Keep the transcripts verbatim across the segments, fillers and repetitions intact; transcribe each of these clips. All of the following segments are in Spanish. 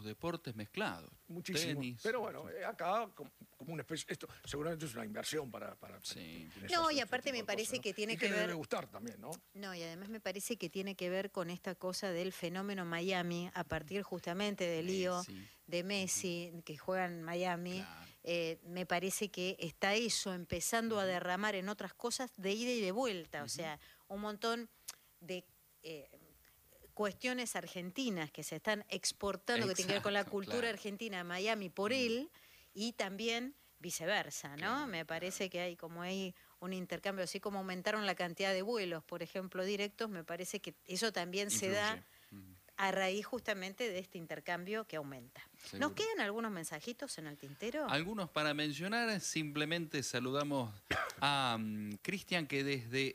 deportes mezclados. Muchísimo. Tenis. Pero bueno, eh, acá como, como una especie, esto seguramente es una inversión para... para Sí. para No, esas- y este aparte tipo me de parece cosas, ¿no? que tiene y que que le ver... debe gustar también, ¿no? No, y además me parece que tiene que ver con esta cosa del fenómeno Miami, a partir justamente de Lío, Messi. de Messi, que juega en Miami. Claro. Eh, me parece que está eso empezando a derramar en otras cosas de ida y de vuelta. O sea, un montón de... Eh, cuestiones argentinas que se están exportando, Exacto, que tienen que ver con la cultura claro. argentina a Miami por él, y también viceversa, ¿no? Claro, Me parece claro. que hay como hay un intercambio, así como aumentaron la cantidad de vuelos, por ejemplo, directos, me parece que eso también se da Influye. Mm. a raíz justamente de este intercambio que aumenta. Seguro. ¿Nos quedan algunos mensajitos en el tintero? Algunos para mencionar, simplemente saludamos a um, Cristian, que desde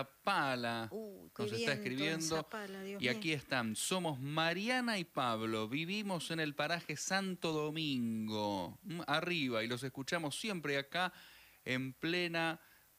Zapala Uy, qué nos está viento en escribiendo. Zapala, Dios Y mío. aquí están, somos Mariana y Pablo, vivimos en el paraje Santo Domingo, mm, arriba, y los escuchamos siempre acá en plena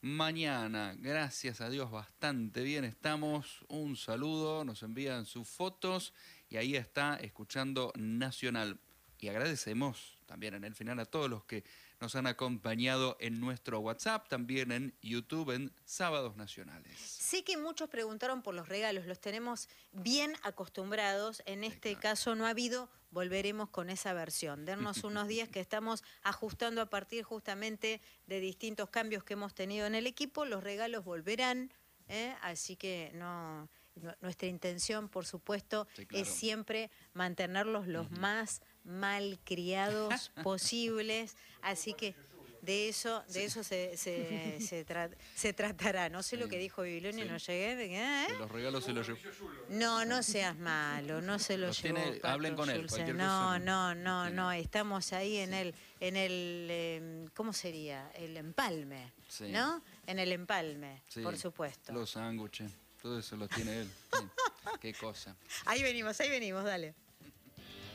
mañana. Gracias a Dios, bastante bien estamos. Un saludo, nos envían sus fotos y ahí está escuchando Nacional. Y agradecemos también en el final a todos los que nos han acompañado en nuestro WhatsApp, también en YouTube, en Sábados Nacionales. Sé que muchos preguntaron por los regalos, los tenemos bien acostumbrados. En este claro. caso no ha habido, volveremos con esa versión. Dennos unos días que estamos ajustando a partir justamente de distintos cambios que hemos tenido en el equipo. Los regalos volverán, ¿eh? Así que no, no, nuestra intención, por supuesto, Sí, claro. es siempre mantenerlos los uh-huh. más malcriados posibles. Así que... De eso, de eso se, se, se, tra se tratará. No sé sí. lo que dijo Bibiloni, sí. no llegué. ¿De qué? ¿Eh? Que los regalos se los llevó. No, no seas malo, no se los, los llevó. Tiene, hablen con él. No, no, no, no. Estamos ahí en sí. el, en el, eh, ¿cómo sería? El empalme, sí. ¿no? En el empalme, sí. por supuesto. Los sándwiches, todo eso lo tiene él. Sí. Qué cosa. Ahí venimos, ahí venimos, dale.